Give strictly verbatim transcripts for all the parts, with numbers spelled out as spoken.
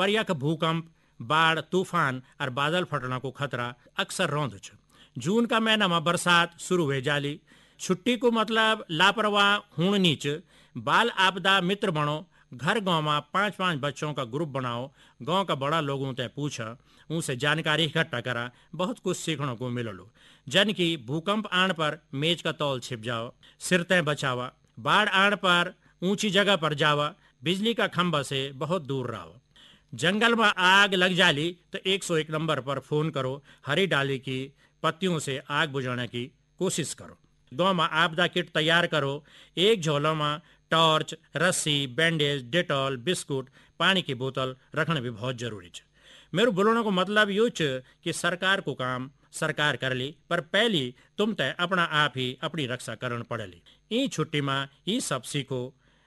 पर यख भूकंप, बाढ़, तूफान और बादल फटना को खतरा अक्सर रौंद छ। जून का महीना में बरसात शुरू हो जाली। छुट्टी को मतलब लापरवाह हुण नीच। बाल आपदा मित्र बनो। घर गांव में पांच पांच बच्चों का ग्रुप बनाओ। गांव का बड़ा लोगों से पूछा, उनसे जानकारी इकट्ठा करा। बहुत कुछ सीखने को मिललो। जन की भूकंप आने पर मेज का तौल छिप जाओ, सिर तय बचावा। बाढ़ आने पर ऊंची जगह पर जावा, बिजली का खंभा से बहुत दूर रहो। जंगल में आग लग जाली तो एक सौ एक नंबर पर फोन करो। हरी डाली की पत्तियों से आग बुझाने की कोशिश करो। गांव में आपदा किट तैयार करो। एक झोला में टॉर्च, रस्सी, बैंडेज, डेटॉल, बिस्कुट, पानी की बोतल रखना भी बहुत जरूरी है। मेरे बोलने को मतलब यो च कि सरकार को काम सरकार कर ली, पर पहली तुम तय अपना आप ही अपनी रक्षा करन पड़ेली। ई छुट्टी में ई सब सीखो।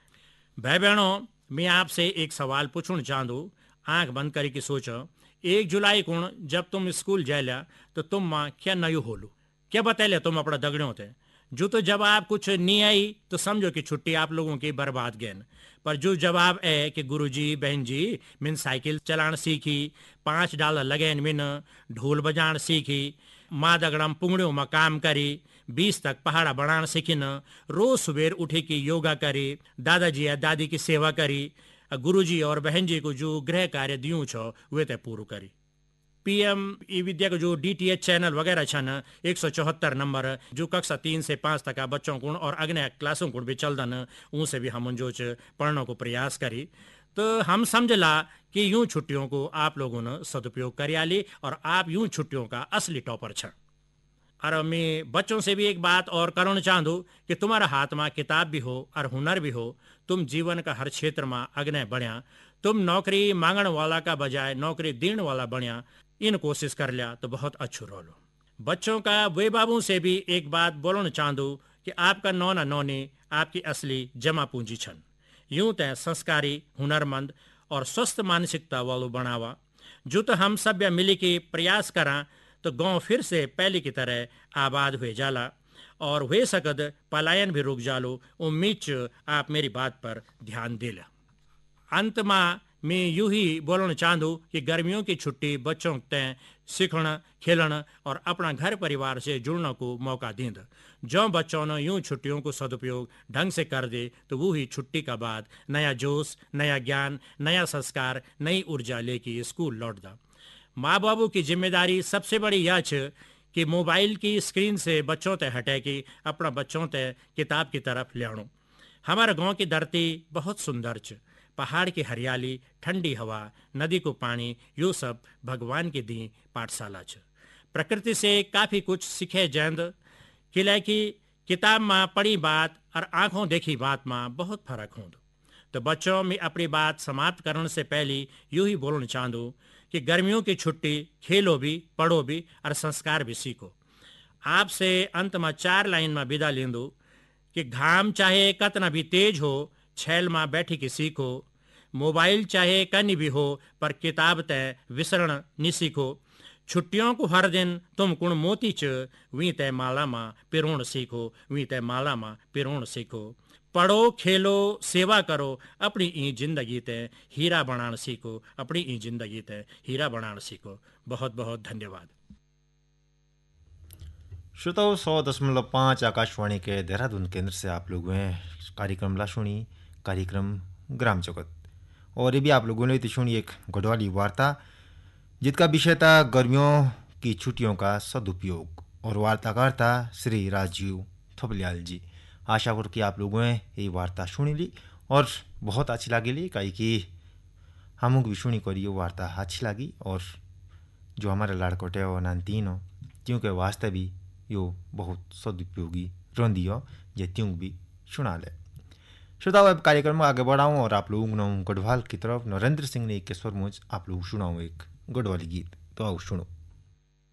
भाई बहनों, मैं आपसे एक सवाल पूछना चाहूँ। आंख बंद करके सोचो, एक जुलाई को जब तुम स्कूल जायला तो तुम माँ क्या नयू होलू, क्या बताइले तुम अपना दगड़ों थे। जो तो जवाब कुछ नहीं आई तो समझो कि छुट्टी आप लोगों की बर्बाद गैन। पर जो जवाब है कि गुरुजी बहन जी मैंने साइकिल चलाना सीखी, पांच डॉलर लगेन मैंने ढोल बजाना सीखी, माँ दगड़म पुंगड़ियों में काम करी, बीस तक पहाड़ा बनाना सीखी न, रोज सुबेर उठी की योगा करी, दादाजी या दादी की सेवा करी, गुरुजी और बहन जी को जो गृह कार्य दियूं छो वे ते पूरू करी। पीएम ई विद्या को जो डीटीएच चैनल वगैरह छन एक सौ चौहत्तर नंबर जो कक्षा तीन से पाँच तक का बच्चों को और अग्नि क्लासों को भी चलदन, उनसे भी हम जो पढ़ने को प्रयास करी। तो हम समझला कि यूं छुट्टियों को आप लोगों ने सदुपयोग करियाली और आप यूं छुट्टियों का असली टॉपर छ। और मैं बच्चों से भी एक बात और करना चाहूँ कि तुम्हारा हाथ में किताब भी हो और हुनर भी हो, तुम जीवन का हर क्षेत्र में अग्नि बढ़िया। तुम नौकरी मांगण वाला का बजाय नौकरी देने वाला बढ़िया। इन कोशिश कर लिया तो बहुत अच्छू रोलो। बच्चों का वे बाबू से भी एक बात बोलना चाहूँ कि आपका नौना नौनी आपकी असली जमा पूंजी छन। यूं तय संस्कारी, हुनरमंद और स्वस्थ मानसिकता वालों बनावा। जो तो हम सब मिली के प्रयास करा तो गांव फिर से पहले की तरह आबाद हुए जाला और हुए सकद पलायन भी रुक जालो। उम्मीद आप मेरी बात पर ध्यान देला। अंत में मैं यूं ही बोलना चाहूँ कि गर्मियों की छुट्टी बच्चों तय सीखना, खेलना और अपना घर परिवार से जुड़ने को मौका देंद। जो बच्चों ने यूं छुट्टियों को सदुपयोग ढंग से कर दे तो वो ही छुट्टी का बाद नया जोश, नया ज्ञान, नया संस्कार, नई ऊर्जा लेके स्कूल लौट दा। माँ बाबू की जिम्मेदारी सबसे बड़ी यह है कि मोबाइल की स्क्रीन से बच्चों तय हटे कि अपना बच्चों तय किताब की तरफ ले आनो। हमारे गांव की धरती बहुत सुंदर छ। पहाड़ की हरियाली, ठंडी हवा, नदी को पानी, यो सब भगवान की दी पाठशाला छ। प्रकृति से काफी कुछ सीखे जैंद किला की किताब में पढ़ी बात और आंखों देखी बात में बहुत फर्क हों। तो बच्चों में अपनी बात समाप्त करने से पहले यूं ही बोलना चाहूँ कि गर्मियों की छुट्टी खेलो भी, पढ़ो भी और संस्कार भी सीखो। आपसे अंत में चार लाइन में विदा लेंदू कि घाम चाहे कतना भी तेज हो, छैल में बैठी के सीखो। मोबाइल चाहे कनी भी हो, पर किताब तय विसरण नि सीखो। छुट्टियों को हर दिन तुम कुण मोती च वी तय माला में पिरोण सीखो, वी तय माला में पिरोण सीखो। पढ़ो, खेलो, सेवा करो, अपनी ई जिंदगी तय हीरा बनाना सीखो, अपनी ई जिंदगी तय हीरा बनाना सीखो। बहुत बहुत धन्यवाद। श्रोताओं, सौ दशमलव पाँच आकाशवाणी के देहरादून केंद्र से आप लोगों ने कार्यक्रम ला सुनी, कार्यक्रम ग्राम जगत। और ये भी आप लोगों ने तो सुनी एक गढ़वाली वार्ता जिसका विषय था गर्मियों की छुट्टियों का सदुपयोग, और वार्ताकार था श्री राजीव थपलियाल जी। आशा करो कि आप लोगों ने ये वार्ता सुनी ली और बहुत अच्छी लगी ली, कहीं कि हम भी सुनी करी वार्ता अच्छी लगी। और जो हमारे लाड़कोटे हो नानतीन हो क्योंकि वास्ते भी यो बहुत सदुपयोगी रही हो, ये त्यों भी सुना ले। श्रोताओ, अब कार्यक्रम में आगे बढ़ाऊँ और आप लोगों को गढ़वाल की तरफ नरेंद्र सिंह ने एक स्वर मुझ आप लोग सुनाऊँ एक गढ़वाली गीत। तो आओ सुनो।